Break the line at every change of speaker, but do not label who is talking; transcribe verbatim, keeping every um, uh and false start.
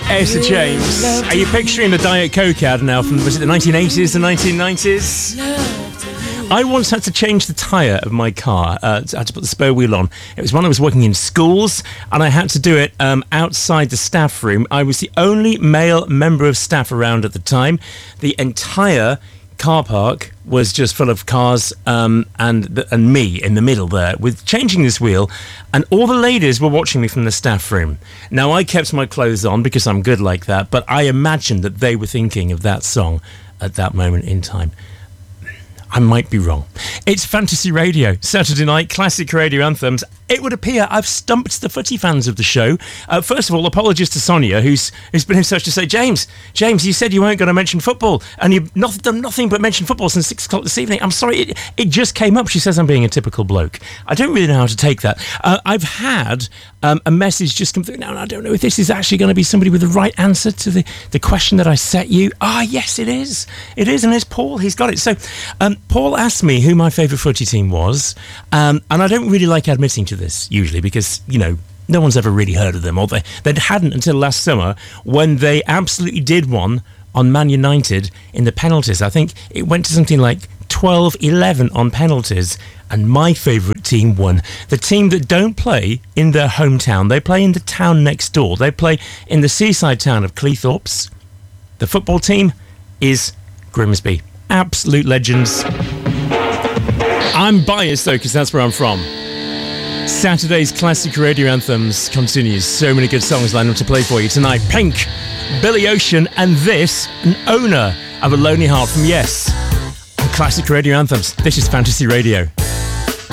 Etta James. Are you picturing the Diet Coke ad now from, was it the nineteen eighties, the nineteen nineties? I once had to change the tyre of my car. Uh, I had to put the spare wheel on. It was when I was working in schools, and I had to do it um, outside the staff room. I was the only male member of staff around at the time. The entire car park was just full of cars um, and and me in the middle there with changing this wheel, and all the ladies were watching me from the staff room. Now, I kept my clothes on because I'm good like that, but I imagined that they were thinking of that song at that moment in time. I might be wrong. It's Fantasy Radio, Saturday night, classic radio anthems. It would appear I've stumped the footy fans of the show. Uh, first of all, apologies to Sonia, who's who's been in touch to say, James, James, you said you weren't going to mention football, and you've not done nothing but mention football since six o'clock this evening. I'm sorry, it, it just came up. She says I'm being a typical bloke. I don't really know how to take that. Uh, I've had um, a message just come through now, and I don't know if this is actually going to be somebody with the right answer to the, the question that I set you. Ah, yes, it is. It is, and it's Paul. He's got it. So, um, Paul asked me who my favourite footy team was, um, and I don't really like admitting to this usually because, you know, no one's ever really heard of them, or they, they hadn't until last summer when they absolutely did one on Man United in the penalties. I think it went to something like twelve eleven on penalties, and my favourite team won. The team that don't play in their hometown, they play in the town next door. They play in the seaside town of Cleethorpes. The football team is Grimsby. Absolute legends. I'm biased though because that's where I'm from. Saturday's classic radio anthems continues. So many good songs lined up to play for you tonight. Pink, Billy Ocean, and this, an owner of a Lonely Heart from Yes. On classic radio anthems, this is Fantasy Radio.